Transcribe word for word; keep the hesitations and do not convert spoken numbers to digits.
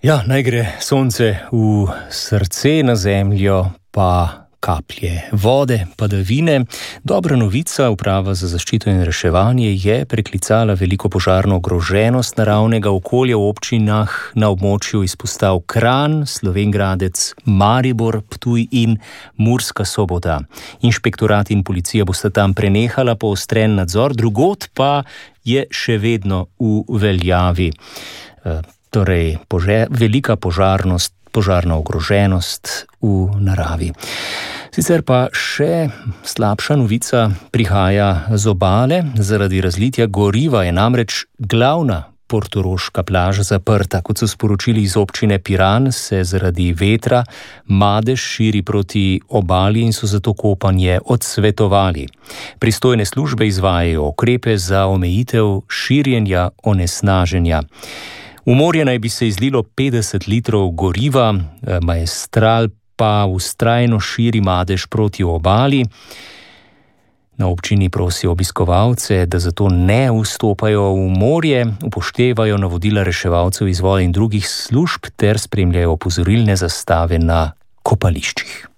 Ja, naj gre sonce v srce, na zemljo pa kaplje vode, padavine. Dobra novica, Uprava za zaščito in reševanje je preklicala veliko požarno ogroženost naravnega okolja v občinah na območju izpostav Kranj, Slovenj Gradec, Maribor, Ptuj in Murska Sobota. Inšpektorat in policija bosta tam prenehala poostren nadzor, drugod pa je še vedno v veljavi. Torej, pože, velika požarnost, požarna ogroženost v naravi. Sicer pa še slabša novica prihaja z obale. Zaradi razlitja goriva je namreč glavna portoroška plaža zaprta. Kot so sporočili iz občine Piran, se zaradi vetra madež širi proti obali in so zato kopanje odsvetovali. Pristojne službe izvajajo ukrepe za omejitev širjenja onesnaženja. V morje naj bi se izlilo petdeset litrov goriva, Maestral pa vztrajno širi madež proti obali. Na občini prosijo obiskovalce, da zato ne vstopajo v morje, upoštevajo navodila reševalcev iz vode in drugih služb ter spremljajo opozorilne zastave na kopališčih.